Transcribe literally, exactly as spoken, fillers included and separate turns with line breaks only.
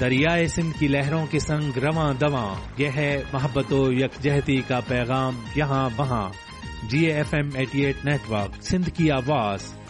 दरियाए सिंध की लहरों के संग रवां दवां, यह है मोहब्बतो यकजहती का पैगाम यहाँ वहाँ। जी F M eighty eight network, Sindh की आवाज,